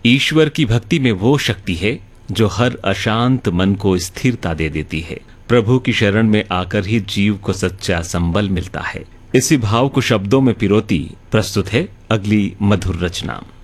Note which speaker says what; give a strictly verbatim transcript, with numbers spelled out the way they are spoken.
Speaker 1: ईश्वर की भक्ति में वो शक्ति है जो हर अशांत मन को स्थिरता दे देती है। प्रभु की शरण में आकर ही जीव को सच्चा संबल मिलता है। इसी भाव को शब्दों में पिरोती प्रस्तुत है अगली मधुर रचना।